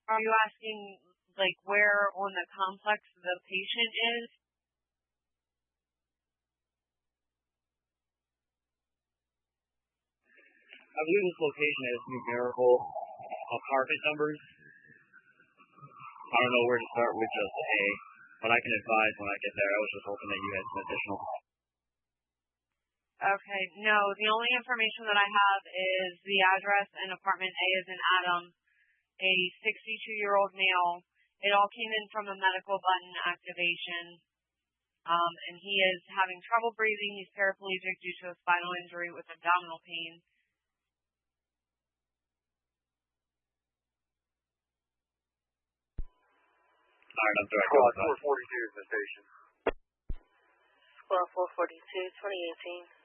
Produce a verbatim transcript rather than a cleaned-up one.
Are you asking, like, where on the complex the patient is? I believe this location has numerical apartment numbers. I don't know where to start with just A, but I can advise when I get there. I was just hoping that you had some additional. Okay, no, the only information that I have is the address, and apartment A is in Adam, a sixty-two-year-old male. It all came in from a medical button activation, um, and he is having trouble breathing. He's paraplegic due to a spinal injury with abdominal pain. All right, I'm direct. Squad four forty-two is the station. Squad four forty-two, twenty eighteen.